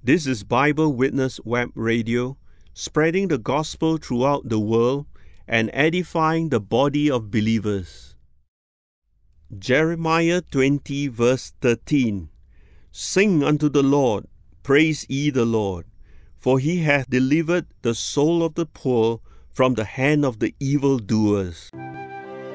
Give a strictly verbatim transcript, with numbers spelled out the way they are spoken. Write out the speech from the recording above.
This is Bible Witness Web Radio, spreading the gospel throughout the world and edifying the body of believers. Jeremiah twenty, verse thirteen. Sing unto the Lord, praise ye the Lord, for he hath delivered the soul of the poor from the hand of the evildoers.